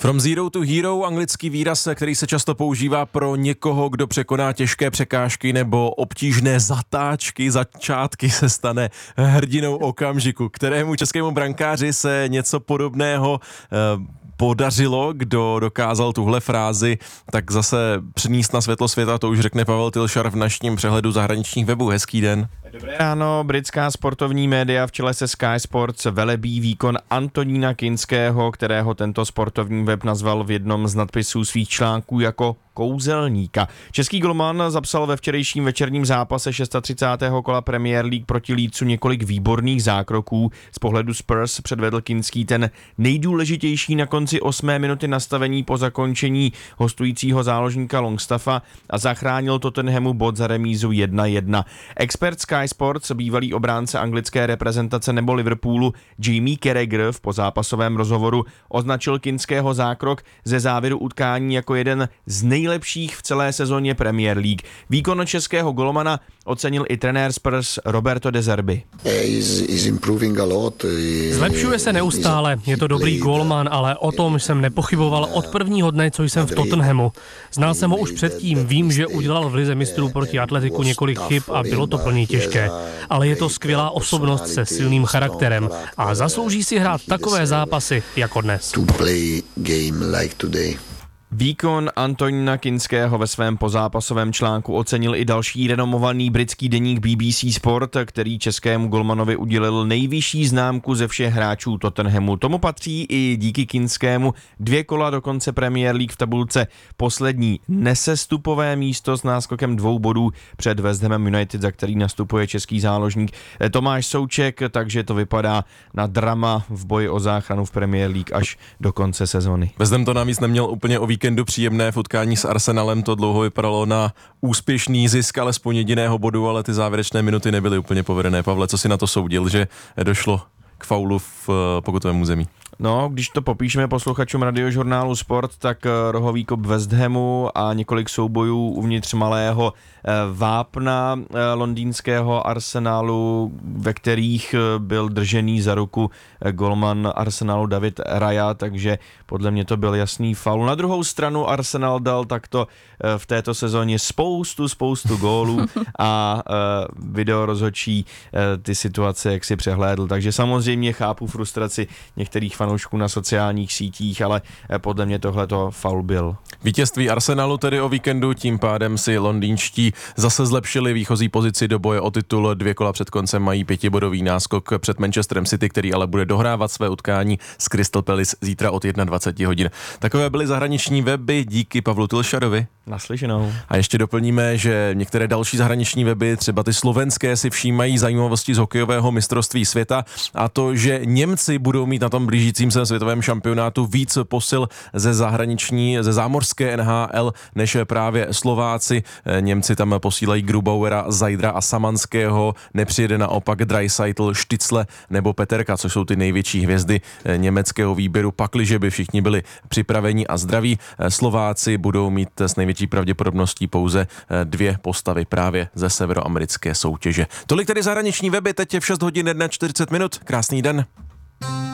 From zero to hero, anglický výraz, který se často používá pro někoho, kdo překoná těžké překážky nebo obtížné zatáčky, začátky, se stane hrdinou okamžiku, kterému českému brankáři se něco podobného podařilo. Kdo dokázal tuhle frázi tak zase přenést na světlo světa, to už řekne Pavel Tilšar v dnešním přehledu zahraničních webů. Hezký den. Dobré ráno, britská sportovní média v čele se Sky Sports velebí výkon Antonína Kinského, kterého tento sportovní web nazval v jednom z nadpisů svých článků jako kouzelníka. Český golman zapsal ve včerejším večerním zápase 36. kola Premier League proti Leedsu několik výborných zákroků. Z pohledu Spurs předvedl Kinský ten nejdůležitější na konci 8. minuty nastavení po zakončení hostujícího záložníka Longstaffa a zachránil Tottenhamu bod za remízu 1-1. Expert Sky Sports, bývalý obránce anglické reprezentace nebo Liverpoolu Jamie Carragher v pozápasovém rozhovoru označil Kinského zákrok ze závěru utkání jako jeden z nejlepších v celé sezóně Premier League. Výkon českého golmana ocenil i trenér Spurs Roberto De Zerbi. Zlepšuje se neustále, je to dobrý golman, ale o tom jsem nepochyboval od prvního dne, co jsem v Tottenhamu. Znal jsem ho už předtím, vím, že udělal v lize mistrů proti Atletiku několik chyb a bylo to pro něj těžké. Ale je to skvělá osobnost se silným charakterem a zaslouží si hrát takové zápasy jako dnes. Výkon Antonína Kinského ve svém pozápasovém článku ocenil i další renomovaný britský deník BBC Sport, který českému golmanovi udělil nejvyšší známku ze všech hráčů Tottenhamu. Tomu patří i díky Kinskému 2 kola do konce Premier League v tabulce poslední nesestupové místo s náskokem 2 bodů před West Hamem United, za který nastupuje český záložník Tomáš Souček, takže to vypadá na drama v boji o záchranu v Premier League až do konce sezony. West Ham to navíc neměl úplně o víkendu příjemné. V utkání s Arsenalem to dlouho vypadalo na úspěšný zisk alespoň jediného bodu, ale ty závěrečné minuty nebyly úplně povedené. Pavle, co si na to soudil, že došlo k faulu v pokutovém území? No, když to popíšeme posluchačům radiožurnálu Sport, tak rohový kop West Hamu a několik soubojů uvnitř malého vápna londýnského Arsenalu, ve kterých byl držený za ruku golman Arsenalu David Raya, takže podle mě to byl jasný faul. Na druhou stranu Arsenal dal takto v této sezóně spoustu gólů a video rozhodčí ty situace jak si přehlédl, takže samozřejmě chápu frustraci některých fanoušků na sociálních sítích, ale podle mě tohleto faul byl. Vítězství Arsenalu tedy o víkendu, tím pádem si londýnští zase zlepšili výchozí pozici do boje o titul. 2 kola před koncem mají 5bodový náskok před Manchesterem City, který ale bude dohrávat své utkání s Crystal Palace zítra od 21 hodin. Takové byly zahraniční weby, díky Pavlu Tilšarovi. Naslyšenou. A ještě doplníme, že některé další zahraniční weby, třeba ty slovenské, si všímají zajímavosti z hokejového mistrovství světa a to, že Němci budou mít na tom blížícím se světovém šampionátu víc posil ze zámořské NHL než právě Slováci. Němci tam posílají Grubauera, Zajdra a Samanského, nepřijede naopak Draisaitl, Štycle nebo Peterka, což jsou ty největší hvězdy německého výběru, pakliže by všichni byli připraveni a zdraví. Slováci budou mít s největší pravděpodobností pouze 2 postavy právě ze severoamerické soutěže. Tolik tedy zahraniční weby, teď je v 6 hodin 40 minut. Krásný den.